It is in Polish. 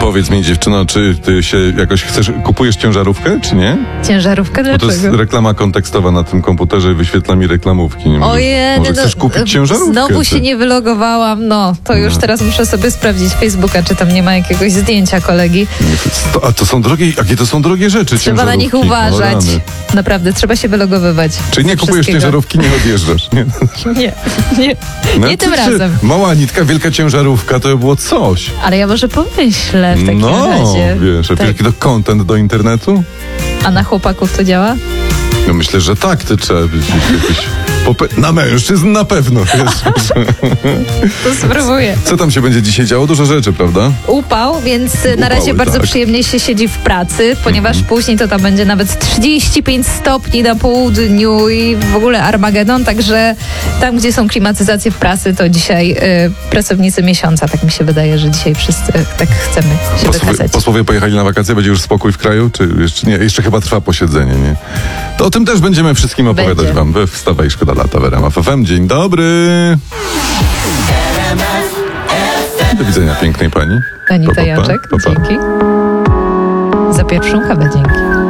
Powiedz mi, dziewczyno, czy ty się jakoś kupujesz ciężarówkę, czy nie? Ciężarówkę? Bo to jest Dlaczego? reklama kontekstowa na tym komputerze i wyświetla mi reklamówki. Nie Ojej, może chcesz kupić ciężarówkę? Znowu ty? się nie wylogowałam. To już teraz muszę sobie sprawdzić Facebooka, czy tam nie ma jakiegoś zdjęcia kolegi. A to są drogie, jakie to są drogie rzeczy, Trzeba na nich ciężarówki? uważać. O rany. Naprawdę, trzeba się wylogowywać. Czyli nie kupujesz ciężarówki, nie odjeżdżasz, nie? Nie tym razem. Mała nitka, wielka ciężarówka, to by było coś. Ale ja może pomyślę w takim razie. Wiesz, Tak. jaki to content do internetu? A na chłopaków to działa? No myślę, że tak, to trzeba być jakiś... Na mężczyzn na pewno, wiesz. To spróbuję. Co tam się będzie dzisiaj działo? Dużo rzeczy, prawda? Upał, więc na razie Upały, bardzo tak. przyjemnie się siedzi w pracy, ponieważ później to tam będzie nawet 35 stopni na południu i w ogóle Armagedon, także tam, gdzie są klimatyzacje w pracy, to dzisiaj pracownicy miesiąca, tak mi się wydaje, że dzisiaj wszyscy tak chcemy się wykazać. Posłowie pojechali na wakacje, będzie już spokój w kraju, czy jeszcze nie? Jeszcze chyba trwa posiedzenie, nie? To o tym też będziemy wszystkim opowiadać Będzie. wam we Wstawaj, Szkoda Lata w RMF FM. Dzień dobry! Do widzenia, pięknej pani. Anita Pa, pa, pa. Jaczek, Pa, pa. dzięki. Za pierwszą kawę dzięki.